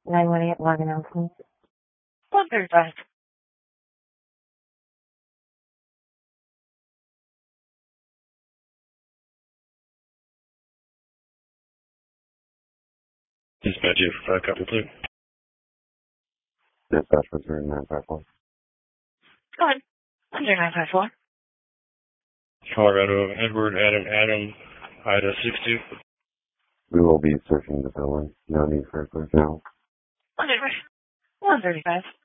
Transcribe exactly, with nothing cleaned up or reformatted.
nine one eight, log announcements. one thirty-five. Dispatch eight for five, copy, please. Dispatch for zero nine five four. Go ahead. Under nine five four. Colorado, Edward, Adam, Adam, Ida, six two. We will be searching the building. No need for a search now. one thirty-five.